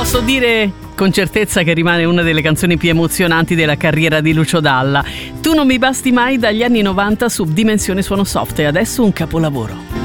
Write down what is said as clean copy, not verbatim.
Posso dire con certezza che rimane una delle canzoni più emozionanti della carriera di Lucio Dalla. Tu non mi basti mai, dagli anni 90 su Dimensione Suono Soft, e adesso un capolavoro.